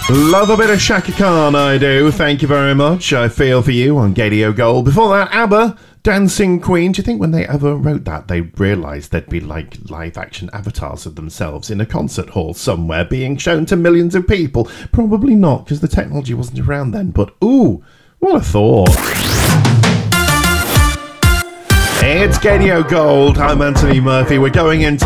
Love a bit of Shaka Khan, I do. Thank you very much. I feel for you on Gadio Gold. Before that, ABBA, Dancing Queen. Do you think when they ever wrote that, they realised there'd be like live-action avatars of themselves in a concert hall somewhere being shown to millions of people? Probably not, because the technology wasn't around then. But, ooh, what a thought. It's Gadio Gold. I'm Anthony Murphy. We're going into